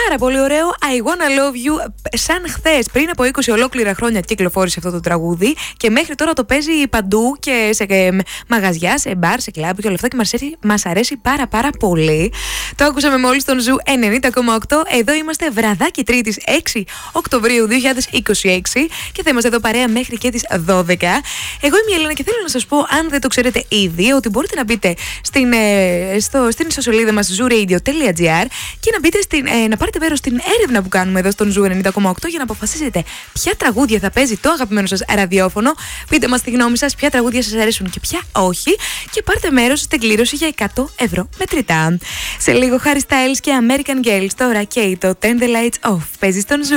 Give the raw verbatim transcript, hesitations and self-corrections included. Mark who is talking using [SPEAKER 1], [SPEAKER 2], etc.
[SPEAKER 1] πάρα πολύ ωραίο I Wanna Love You, σαν χθες, πριν από είκοσι ολόκληρα χρόνια κυκλοφόρησε αυτό το τραγούδι και μέχρι τώρα το παίζει παντού και σε ε, μαγαζιά, σε μπαρ, σε κλαμπ και όλα αυτά και μας αρέσει, μας αρέσει πάρα πάρα πολύ. Το άκουσαμε μόλις στον Ζου ενενήντα κόμμα οκτώ. Εδώ είμαστε βραδάκι Τρίτης έξι Οκτωβρίου δύο χιλιάδες είκοσι έξι και θα είμαστε εδώ παρέα μέχρι και τις δώδεκα. Εγώ είμαι η Ελένα και θέλω να σας πω, αν δεν το ξέρετε ήδη, ότι μπορείτε να μπείτε στην, ε, στο, στην ιστοσελίδα μας ζου ρέιντιο τελεία τζι άρ και να, μπείτε στην, ε, να πάρετε μέρος στην έρευνα που κάνουμε εδώ στον Ζου ενενήντα κόμμα οκτώ για να αποφασίσετε ποια τραγούδια θα παίζει το αγαπημένο σας ραδιόφωνο. Πείτε μας τη γνώμη σας, ποια τραγούδια σας αρέσουν και ποια όχι, και πάρτε μέρος στην κλήρωση για εκατό ευρώ μετρητά. Σε λίγο Harry Styles και American Girls, τώρα και το Turn the Lights Off παίζει στον Ζου.